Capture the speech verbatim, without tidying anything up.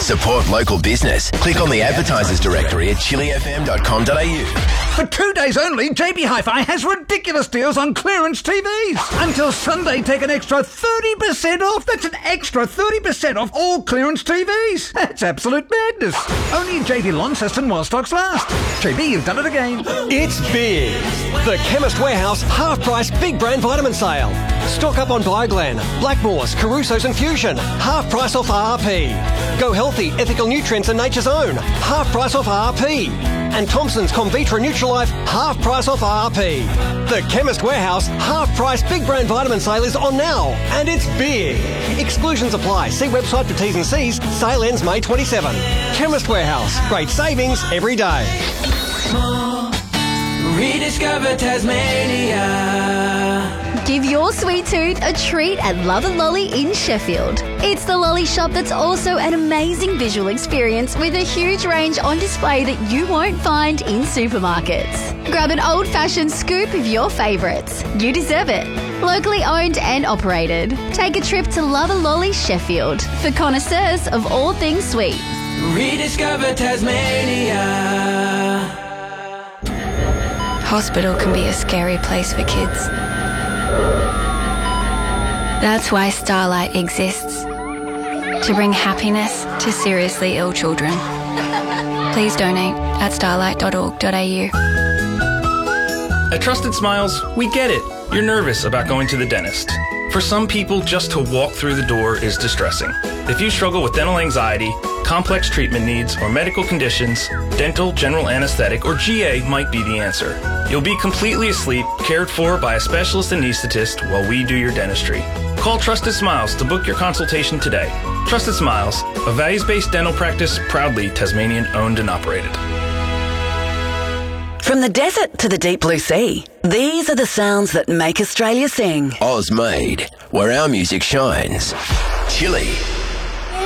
Support local business. Click on the advertisers directory at chili f m dot com dot a u. For two days only, J B Hi-Fi has ridiculous deals on clearance T Vs. Until Sunday, take an extra thirty percent off. That's an extra thirty percent off all clearance T Vs. That's absolute madness. Only in J B Launceston while stocks last. J B, you've done it again. It's big. The Chemist Warehouse half-price big brand vitamin sale. Stock up on Bioglan, Blackmores, Caruso's and Fusion. Half price off R R P. Go Healthy, Ethical Nutrients and Nature's Own. Half price off R R P. And Thompson's Comvitra Nutrilife, half price off R R P. The Chemist Warehouse half-price big brand vitamin sale is on now, and it's big. Exclusions apply. See website for T's and C's. Sale ends May twenty-seventh. Chemist Warehouse. Great savings every day. Rediscover Tasmania. Give your sweet tooth a treat at Love and Lolly in Sheffield. It's the lolly shop that's also an amazing visual experience with a huge range on display that you won't find in supermarkets. Grab an old-fashioned scoop of your favourites. You deserve it. Locally owned and operated. Take a trip to Love and Lolly Sheffield for connoisseurs of all things sweet. Rediscover Tasmania. Hospital can be a scary place for kids. That's why Starlight exists. To bring happiness to seriously ill children. Please donate at starlight dot org dot a u. At Trusted Smiles, we get it. You're nervous about going to the dentist. For some people, just to walk through the door is distressing. If you struggle with dental anxiety, complex treatment needs, or medical conditions, dental, general anesthetic, or G A might be the answer. You'll be completely asleep, cared for by a specialist anesthetist while we do your dentistry. Call Trusted Smiles to book your consultation today. Trusted Smiles, a values-based dental practice proudly Tasmanian owned and operated. From the desert to the deep blue sea, these are the sounds that make Australia sing. Oz Made, where our music shines. Chili.